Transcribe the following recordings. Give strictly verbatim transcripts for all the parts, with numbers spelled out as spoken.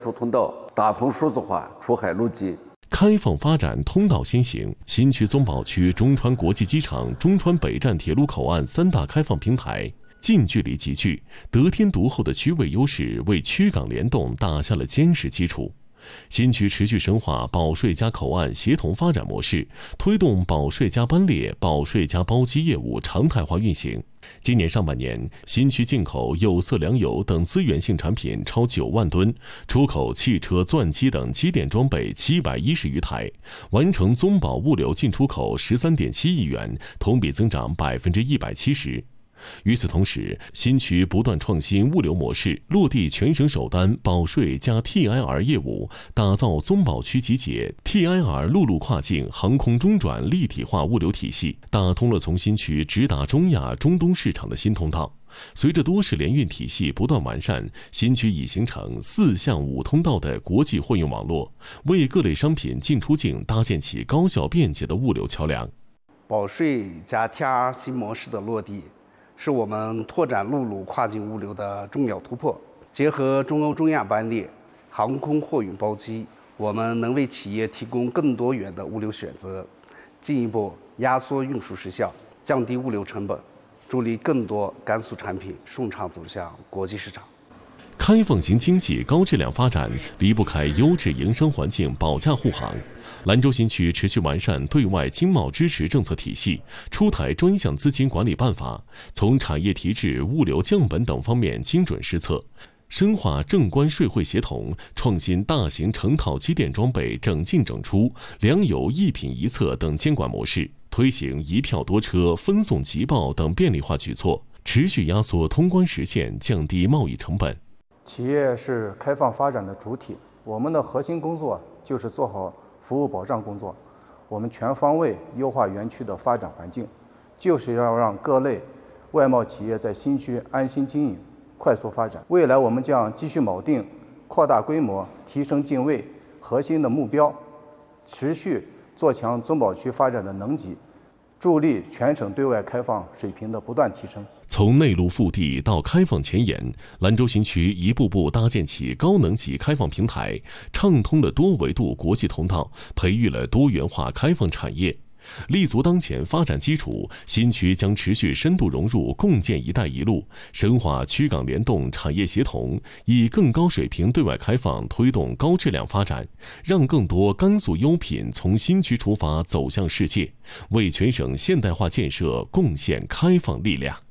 输通道打通数字化出海路基。 开放发展通道先行，新区宗保区中川国际机场、中川北站铁路口岸三大开放平台近距离集聚，得天独厚的区位优势为区港联动打下了坚实基础。新区持续深化保税加口岸协同发展模式，推动保税加班列、保税加包机业务常态化运行。今年上半年，新区进口有色粮油等资源性产品超九万吨，出口汽车、钻机等机电装备七百一十余台，完成宗保物流进出口十三点七亿元，同比增长百分之一百七十。与此同时，新区不断创新物流模式，落地全省首单保税加 T I R 业务，打造宗保区集结 T I R 陆路跨境航空中转立体化物流体系，打通了从新区直达中亚、中东市场的新通道。随着多式联运体系不断完善，新区已形成四向五通道的国际货运网络，为各类商品进出境搭建起高效便捷的物流桥梁。 保税加 T I R 新模式的落地，是我们拓展陆路跨境物流的重要突破。结合中欧中亚班列、航空货运包机，我们能为企业提供更多元的物流选择，进一步压缩运输时效，降低物流成本，助力更多甘肃产品顺畅走向国际市场。 开放型经济高质量发展离不开优质营商环境保驾护航。兰州新区持续完善对外经贸支持政策体系，出台专项资金管理办法，从产业提质、物流降本等方面精准施策，深化政关税会协同，创新大型成套机电装备整进整出、粮油一品一策等监管模式，推行一票多车、分送急报等便利化举措，持续压缩通关实现，降低贸易成本。 企业是开放发展的主体，我们的核心工作就是做好服务保障工作。我们全方位优化园区的发展环境，就是要让各类外贸企业在新区安心经营、快速发展。未来我们将继续铆定扩大规模、提升进位核心的目标，持续做强宗保区发展的能级，助力全省对外开放水平的不断提升。 从内陆腹地到开放前沿，兰州新区一步步搭建起高能级开放平台，畅通了多维度国际通道，培育了多元化开放产业。立足当前发展基础，新区将持续深度融入共建“一带一路”，深化区港联动、产业协同，以更高水平对外开放推动高质量发展，让更多甘肃优品从新区出发走向世界，为全省现代化建设贡献开放力量。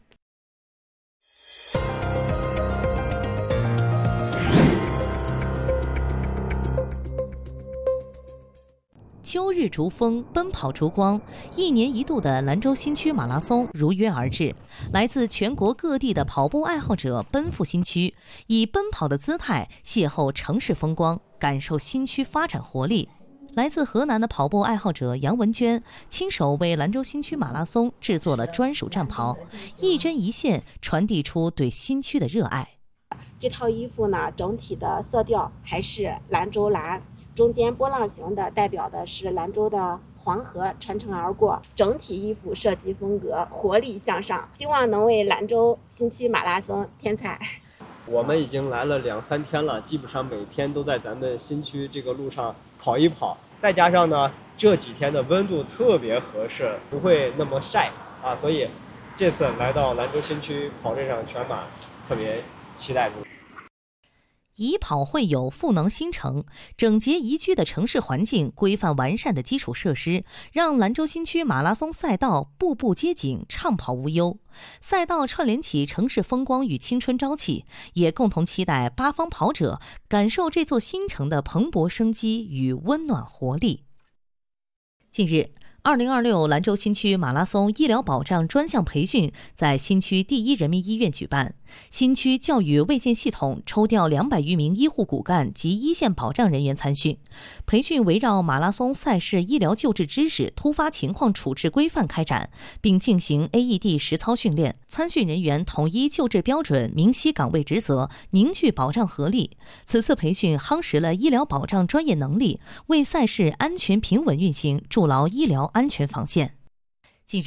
秋日逐风，奔跑逐光，一年一度的兰州新区马拉松如约而至。来自全国各地的跑步爱好者奔赴新区，以奔跑的姿态邂逅城市风光，感受新区发展活力。来自河南的跑步爱好者杨文娟亲手为兰州新区马拉松制作了专属战袍，一针一线传递出对新区的热爱。 这套衣服呢，整体的色调还是兰州蓝，中间波浪形的代表的是兰州的黄河穿城而过，整体衣服设计风格活力向上，希望能为兰州新区马拉松添彩。 我们已经来了两三天了，基本上每天都在咱们新区这个路上跑一跑，再加上呢这几天的温度特别合适，不会那么晒啊，所以这次来到兰州新区跑这场全马，特别期待住。 以跑会友，赋能新城。整洁宜居的城市环境，规范完善的基础设施，让兰州新区马拉松赛道步步接紧，畅跑无忧。赛道串联起城市风光与青春朝气，也共同期待八方跑者感受这座新城的蓬勃生机与温暖活力。近日，二零二六兰州新区马拉松医疗保障专项培训在新区第一人民医院举办。新区教育卫健系统抽调两百余名医护骨干及一线保障人员参训。培训围绕马拉松赛事医疗救治知识、突发情况处置规范开展，并进行 A E D 实操训练。参训人员统一救治标准，明晰岗位职责，凝聚保障合力。此次培训夯实了医疗保障专业能力，为赛事安全平稳运行筑牢医疗安全防线。近日，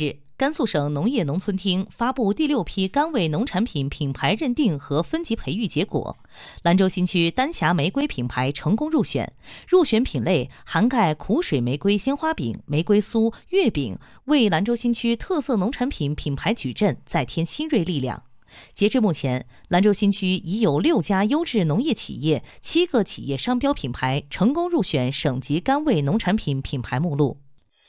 甘肃省农业农村厅发布第六批甘味农产品品牌认定和分级培育结果，兰州新区丹霞玫瑰品牌成功入选，入选品类涵盖苦水玫瑰鲜花饼、玫瑰酥、月饼，为兰州新区特色农产品品牌矩阵再添新锐力量。截至目前，兰州新区已有六家优质农业企业、七个企业商标品牌成功入选省级甘味农产品品牌目录。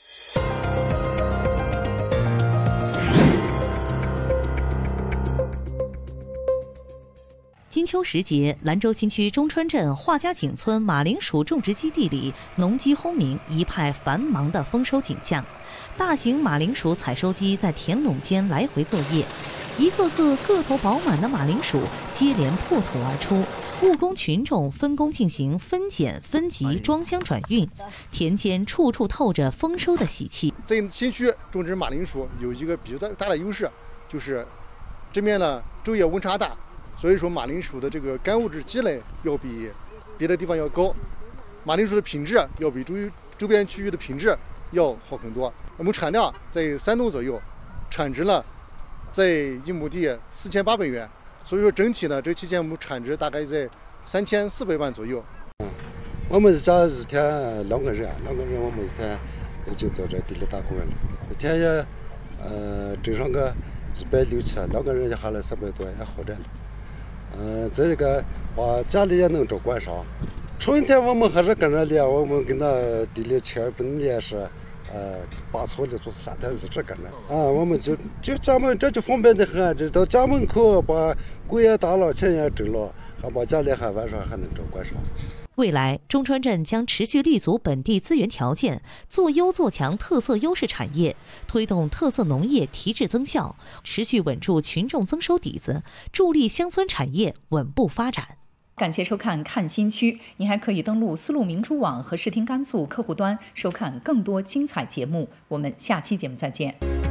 金秋时节，兰州新区中川镇华家井村马铃薯种植基地里，农机轰鸣，一派繁忙的丰收景象。大型马铃薯采收机在田垄间来回作业，一个个个头饱满的马铃薯接连破土而出，务工群众分工进行分拣、分级、装箱转运，田间处处透着丰收的喜气。 在新区种植马铃薯有一个比较大的优势，就是这面呢昼夜温差大。所以说马铃薯的这个干物质积累要比别的地方要高，马铃薯的品质要比周周边区域的品质要好很多。我们产量在三吨左右，产值呢在一亩地四千八百元，所以说整体呢这期间我们产值大概在三千四百万左右。 我们家一天两个人，两个人我们一天就在这地里打工了，一天也呃挣上个一百六七，两个人也花了三百多，也好点了。嗯，这个把家里也能照管上。春天我们还是跟着练，我们跟那地里切分也是，呃，拔草的，就是夏天一直跟着。啊，我们就就家门这就方便的很，就到家门口把谷也打了，钱也挣了，还把家里还晚上还能照管上。 未来，中川镇将持续立足本地资源条件，做优做强特色优势产业，推动特色农业提质增效，持续稳住群众增收底子，助力乡村产业稳步发展。 感谢收看《看新区》，您还可以登录丝路明珠网和视听甘肃客户端收看更多精彩节目。我们下期节目再见。